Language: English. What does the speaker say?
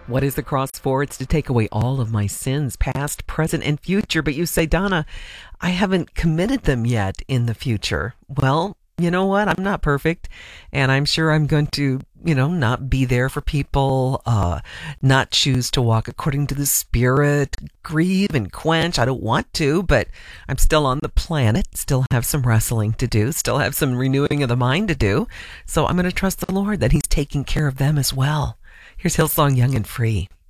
What is the cross for? It's to take away all of my sins, past, present, and future. But you say, Donna, I haven't committed them yet in the future. Well, you know what? I'm not perfect, and I'm sure I'm going to, not be there for people, not choose to walk according to the Spirit, grieve and quench. I don't want to, but I'm still on the planet, still have some wrestling to do, still have some renewing of the mind to do. So I'm going to trust the Lord that He's taking care of them as well. Here's Hillsong Young and Free.